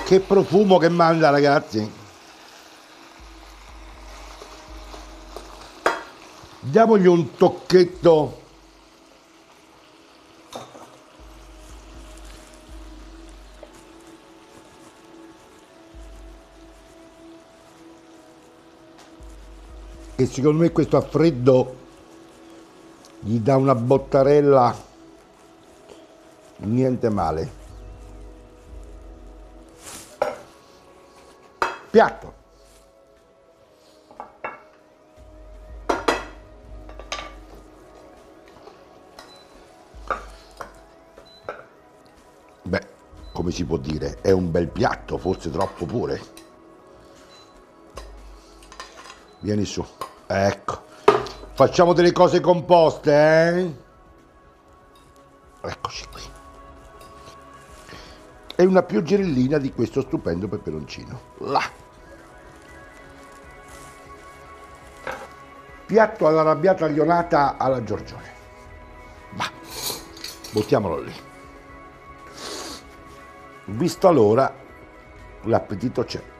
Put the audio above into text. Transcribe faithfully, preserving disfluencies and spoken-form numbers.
Che profumo che manda, ragazzi. Diamogli un tocchetto. E secondo me questo a freddo gli dà una bottarella niente male. Piatto. Beh, come si può dire, è un bel piatto, forse troppo pure. Vieni su, ecco. Facciamo delle cose composte, eh? Eccoci qui. E una pioggerellina di questo stupendo peperoncino. Là. Piatto all'arrabbiata tagliolata alla Giorgione. Va, buttiamolo lì. Visto l'ora, l'appetito c'è.